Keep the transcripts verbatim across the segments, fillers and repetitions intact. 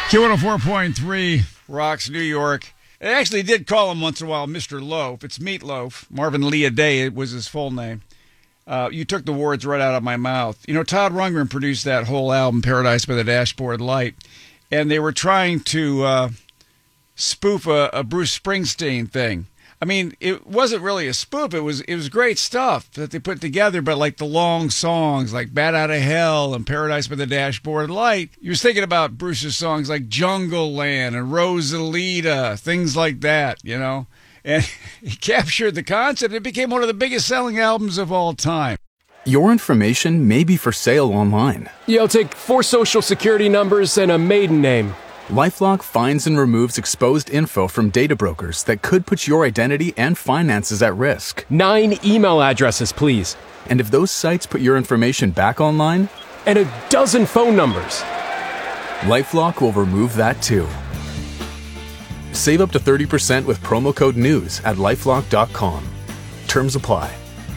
Q one oh four point three rocks New York. They actually did call him once in a while Mister Loaf. It's Meatloaf. Marvin Lee Day was his full name. Uh, you took the words right out of my mouth. You know, Todd Rundgren produced that whole album, Paradise by the Dashboard Light, and they were trying to uh, spoof a, a Bruce Springsteen thing. I mean, it wasn't really a spoof. It was it was great stuff that they put together, but like the long songs like Bat Out of Hell and Paradise by the Dashboard Light, you was thinking about Bruce's songs like Jungle Land and Rosalita, things like that, you know? And he captured the concept. It became one of the biggest selling albums of all time. Your information may be for sale online. Yeah, I'll take four social security numbers and a maiden name. LifeLock finds and removes exposed info from data brokers that could put your identity and finances at risk. Nine email addresses, please. And if those sites put your information back online? And a dozen phone numbers. LifeLock will remove that too. Save up to thirty percent with promo code NEWS at lifelock dot com. Terms apply.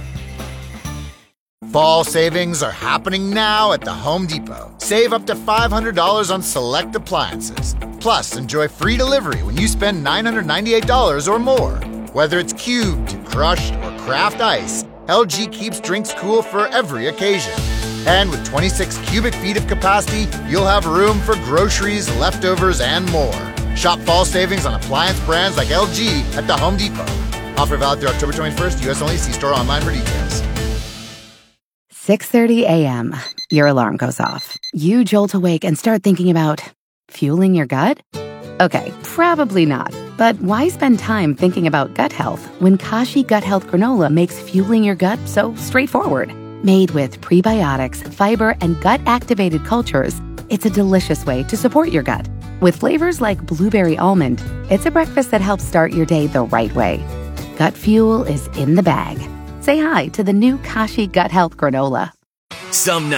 Fall savings are happening now at the Home Depot. Save up to five hundred dollars on select appliances. Plus, enjoy free delivery when you spend nine hundred ninety-eight dollars or more. Whether it's cubed, crushed, or craft ice, L G keeps drinks cool for every occasion. And with twenty-six cubic feet of capacity, you'll have room for groceries, leftovers, and more. Shop fall savings on appliance brands like L G at the Home Depot. Offer valid through October twenty-first, U S only. See store online for details. six thirty a.m. Your alarm goes off. You jolt awake and start thinking about fueling your gut? Okay, probably not. But why spend time thinking about gut health when Kashi Gut Health Granola makes fueling your gut so straightforward? Made with prebiotics, fiber, and gut-activated cultures, it's a delicious way to support your gut. With flavors like blueberry almond, it's a breakfast that helps start your day the right way. Gut fuel is in the bag. Say hi to the new Kashi Gut Health Granola. Some nights